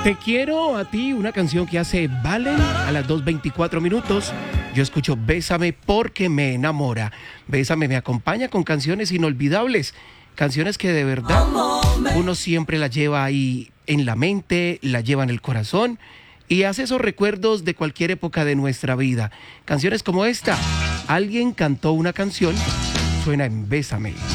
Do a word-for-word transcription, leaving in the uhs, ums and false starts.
Te quiero a ti, una canción que hace Valen a las dos veinticuatro minutos. Yo escucho Bésame porque me enamora. Bésame me acompaña con canciones inolvidables, canciones que de verdad uno siempre las lleva ahí en la mente, las lleva en el corazón y hace esos recuerdos de cualquier época de nuestra vida. Canciones como esta, alguien cantó una canción, suena en Bésame.